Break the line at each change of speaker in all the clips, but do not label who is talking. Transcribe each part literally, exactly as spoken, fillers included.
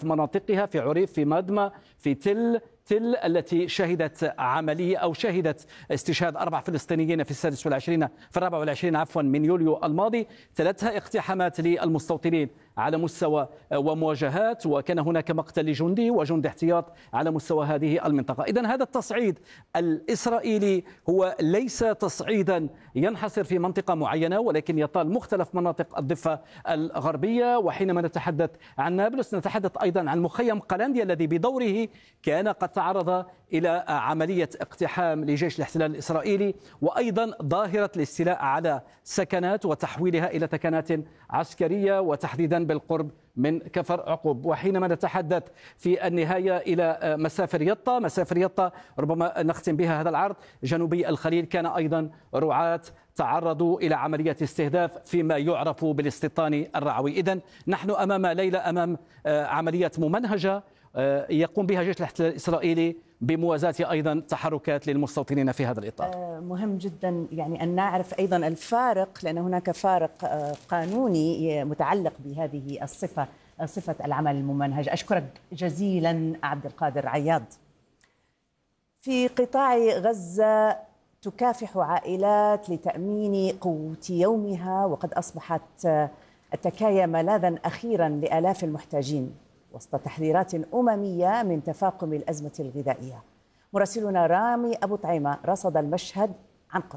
مختلف مناطقها، في عريف، في مادمة، في تل تل التي شهدت عملية أو شهدت استشهاد أربع فلسطينيين في السادس والعشرين في الرابع والعشرين عفوا من يوليو الماضي. تلتها اقتحامات للمستوطنين على مستوى ومواجهات، وكان هناك مقتل لجندي وجند احتياط على مستوى هذه المنطقة. إذن هذا التصعيد الإسرائيلي هو ليس تصعيدا ينحصر في منطقة معينة، ولكن يطال مختلف مناطق الضفة الغربية. وحينما نتحدث عن نابلس نتحدث أيضا عن مخيم قلانديا الذي بدوره كان قد تعرض إلى عملية اقتحام لجيش الاحتلال الإسرائيلي، وأيضا ظاهرة الاستيلاء على سكنات وتحويلها إلى سكنات عسكرية، وتحديدا بالقرب من كفر عقوب. وحينما نتحدث في النهاية إلى مسافر يطا، مسافر يطا ربما نختم بها هذا العرض، جنوبي الخليل كان أيضا رعاة تعرضوا إلى عملية استهداف فيما يعرف بالاستيطان الرعوي. إذن نحن أمام ليلة، أمام عمليات ممنهجة يقوم بها جيش الاحتلال الإسرائيلي بموازاة أيضا تحركات للمستوطنين في هذا الإطار.
مهم جدا يعني أن نعرف أيضا الفارق، لأن هناك فارق قانوني متعلق بهذه الصفة، صفة العمل الممنهج. أشكرك جزيلا عبد القادر عياض. في قطاع غزة تكافح عائلات لتأمين قوت يومها، وقد أصبحت التكايا ملاذا أخيرا لآلاف المحتاجين وسط تحذيرات أممية من تفاقم الأزمة الغذائية. مراسلنا رامي أبو طعيمة رصد المشهد عن قرب.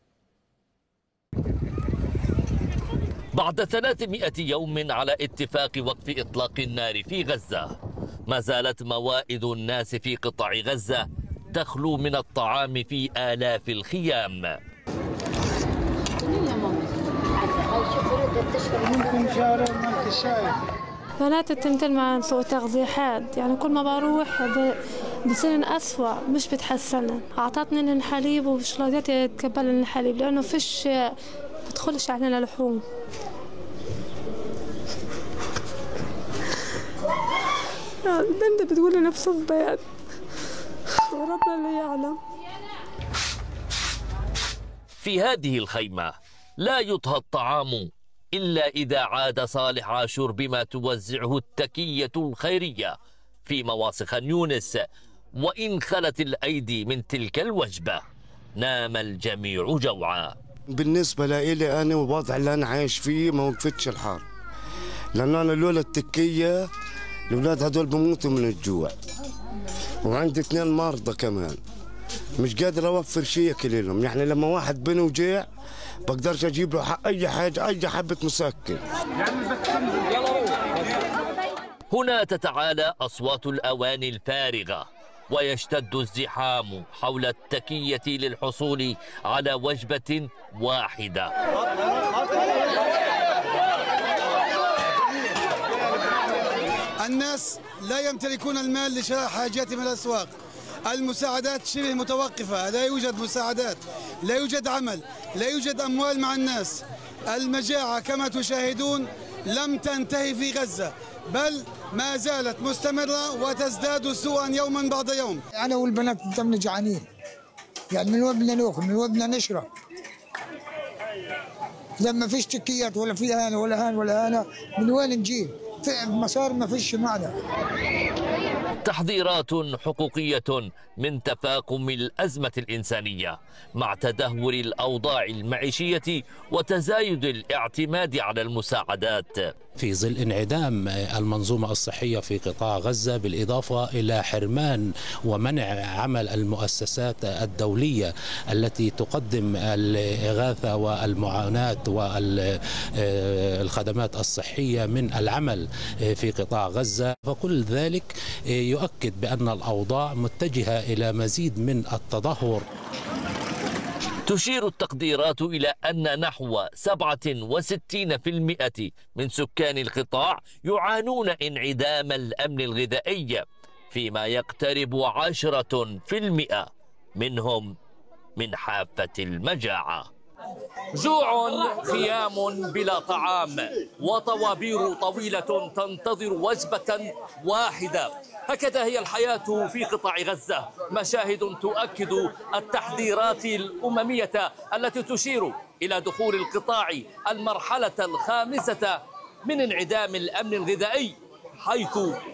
بعد ثلاثمائة يوم على اتفاق وقف إطلاق النار في غزة، ما زالت موائد الناس في قطاع غزة تخلو من الطعام في آلاف الخيام.
بنات التمثيل مع سوء تغذيحات، يعني كل ما بروح بصير أسوأ مش بتحسن. أعطتني الحليب ومش راضية تقبل الحليب لأنه فيش بدخلش علينا لحوم. البنت بتقول نفس البيات وربنا اللي يعلم.
في هذه الخيمة لا يطهى الطعام إلا إذا عاد صالح عاشور بما توزعه التكية الخيرية في مواصي خان يونس. وإن خلت الأيدي من تلك الوجبة نام الجميع جوعا.
بالنسبة لي أنا والوضع اللي أنا عايش فيه ما وقفتش الحار، لأن أنا لولا التكية الأولاد هدول بموتوا من الجوع، وعندي اثنين مرضى كمان مش قادر أوفر شيء ياكل لهم. يعني لما واحد بني وجيع بقدرش أجيب له أي حاجة، أي حبة مسكن.
هنا تتعالى أصوات الأواني الفارغة ويشتد الزحام حول التكية للحصول على وجبة واحدة.
الناس لا يمتلكون المال لشراء حاجاتهم من الأسواق، المساعدات شبه متوقفة، لا يوجد مساعدات، لا يوجد عمل، لا يوجد أموال مع الناس. المجاعة كما تشاهدون لم تنتهي في غزة، بل ما زالت مستمرة وتزداد سوءا يوما بعد يوم.
أنا والبنات دمنا جعانين، يعني من وين بدنا ناكل، من وين بدنا نشرب؟ لما فيش تكيات ولا في هان ولا هان ولا هانا، من وين نجيب؟ في مسار ما فيش معنا.
تحذيرات حقوقية من تفاقم الأزمة الإنسانية مع تدهور الأوضاع المعيشية وتزايد الاعتماد على المساعدات
في ظل انعدام المنظومة الصحية في قطاع غزة، بالإضافة إلى حرمان ومنع عمل المؤسسات الدولية التي تقدم الإغاثة والمعاناة والخدمات الصحية من العمل في قطاع غزة. فكل ذلك يؤكد بأن الأوضاع متجهة إلى مزيد من التدهور.
تشير التقديرات إلى أن نحو سبعة وستين بالمئة من سكان القطاع يعانون انعدام الأمن الغذائي، فيما يقترب عشرة بالمئة منهم من حافة المجاعة. جوع، خيام بلا طعام، وطوابير طويلة تنتظر وجبة واحدة. هكذا هي الحياة في قطاع غزة، مشاهد تؤكد التحذيرات الأممية التي تشير إلى دخول القطاع المرحلة الخامسة من انعدام الأمن الغذائي، حيث